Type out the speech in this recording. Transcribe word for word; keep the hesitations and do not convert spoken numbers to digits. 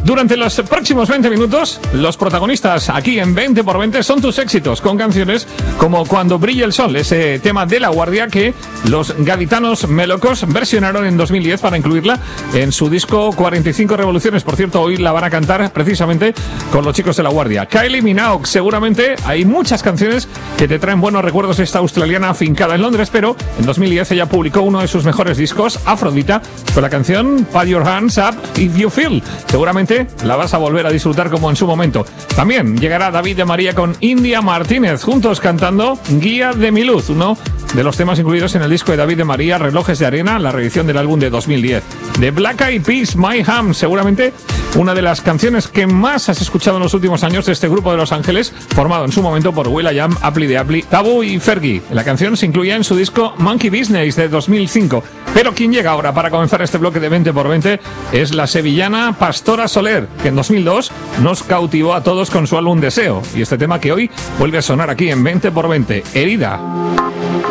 Durante los próximos veinte minutos, los protagonistas aquí en veinte por veinte son tus éxitos, con canciones como Cuando brille el sol, ese tema de La Guardia que los gaditanos melocos versionaron en dos mil diez para incluirla en su disco cuarenta y cinco Revoluciones. Por cierto, hoy la van a cantar precisamente con los chicos de La Guardia. Kylie Minogue, seguramente hay muchas canciones que te traen buenos recuerdos de esta australiana afincada en Londres, pero en dos mil diez ella publicó uno de sus mejores discos, Afrodita, con la canción Put Your Hands Up If You Feel. Seguramente la vas a volver a disfrutar como en su momento. También llegará David de María con India Martínez, juntos cantando Guía de mi luz, uno de los temas incluidos en el disco de David de María, Relojes de Arena, la reedición del álbum de dos mil diez. De Black Eyed Peas, My Ham, seguramente una de las canciones que más has escuchado en los últimos años de este grupo de Los Ángeles, formado en su momento por will.i.am, Apply de Apply, Tabu y Fergie. La canción se incluía en su disco Monkey Business de dos mil cinco. Pero quien llega ahora para comenzar este bloque de veinte por veinte es la sevillana Pastora Soler, que en dos mil dos nos cautivó a todos con su álbum Deseo. Y este tema que hoy vuelve a sonar aquí en veinte por veinte, Herida.